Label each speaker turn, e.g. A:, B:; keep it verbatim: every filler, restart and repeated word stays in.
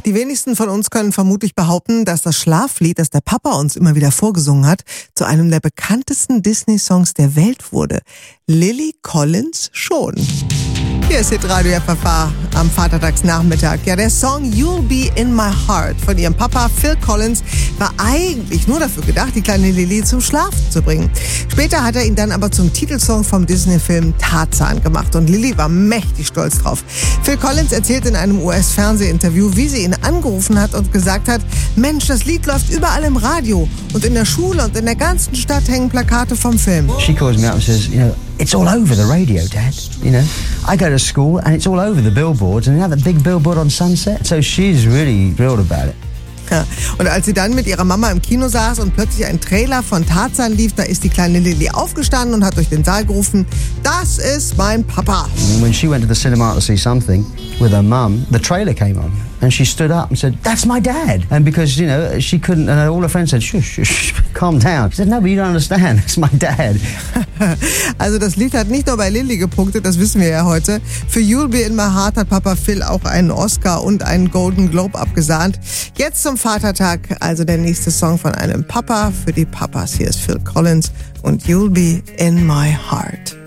A: Die wenigsten von uns können vermutlich behaupten, dass das Schlaflied, das der Papa uns immer wieder vorgesungen hat, zu einem der bekanntesten Disney-Songs der Welt wurde. Lily Collins schon. Hier ist Hitradio F F H am Vatertagsnachmittag. Ja, der Song You'll Be in My Heart von ihrem Papa Phil Collins war eigentlich nur dafür gedacht, die kleine Lily zum Schlafen zu bringen. Später hat er ihn dann aber zum Titelsong vom Disney-Film Tarzan gemacht und Lily war mächtig stolz drauf. Phil Collins erzählt in einem U S-Fernsehinterview, wie sie ihn angerufen hat und gesagt hat, Mensch, das Lied läuft überall im Radio und in der Schule und in der ganzen Stadt hängen Plakate vom Film.
B: She calls me up and says, you know, it's all over the radio, Dad. You know, I go to school and it's all over the billboards and they have a big billboard on Sunset. So she's really thrilled about it.
A: Ja. Und als sie dann mit ihrer Mama im Kino saß und plötzlich ein Trailer von Tarzan lief, da ist die kleine Lily aufgestanden und hat durch den Saal gerufen, das ist mein Papa.
B: And when she went to the cinema to see something with her mum, the trailer came on and she stood up and said, that's my dad. And because, you know, she couldn't, and all her friends said, shush, shush, calm down. She said, no, but you don't understand, it's my dad.
A: Also das Lied hat nicht nur bei Lily gepunktet, das wissen wir ja heute. Für You'll Be in My Heart hat Papa Phil auch einen Oscar und einen Golden Globe abgesahnt. Jetzt zum Vatertag, also der nächste Song von einem Papa für die Papas. Hier ist Phil Collins und You'll Be in My Heart.